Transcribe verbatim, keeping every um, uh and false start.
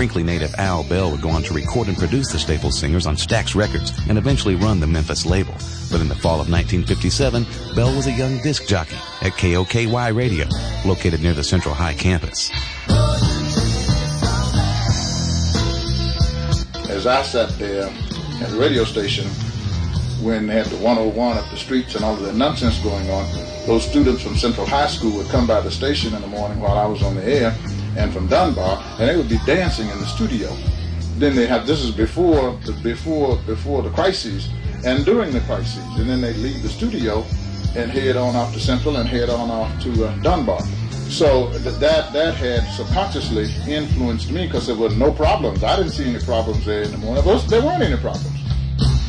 Brinkley native Al Bell would go on to record and produce the Staples Singers on Stax Records and eventually run the Memphis label. But in the fall of nineteen fifty-seven, Bell was a young disc jockey at K O K Y Radio, located near the Central High campus. As I sat there at the radio station when they had the one oh one up the streets and all of that nonsense going on, those students from Central High School would come by the station in the morning while I was on the air, and from Dunbar, and they would be dancing in the studio. Then they have, this is before the, before, before the crises, and during the crises, and then they'd leave the studio and head on off to Central and head on off to uh, Dunbar. So th- that that had subconsciously influenced me because there were no problems. I didn't see any problems there in the morning. There weren't any problems.